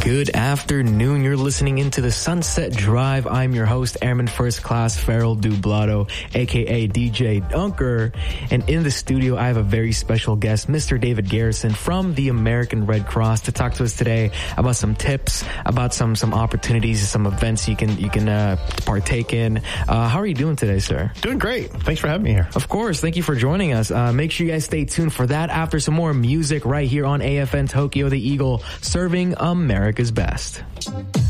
Good afternoon. You're listening into the Sunset Drive. I'm your host, Airman First Class Farrell Dublado, aka DJ Dunker. And in the studio, I have a very special guest, Mr. David Garrison from the American Red Cross, to talk to us today about some tips, about some opportunities, some events you can partake in. How are you doing today, sir? Doing great. Thanks for having me here. Of course. Thank you for joining us. Make sure you guys stay tuned for that after some more music right here on AFN Tokyo, the Eagle, serving America's best.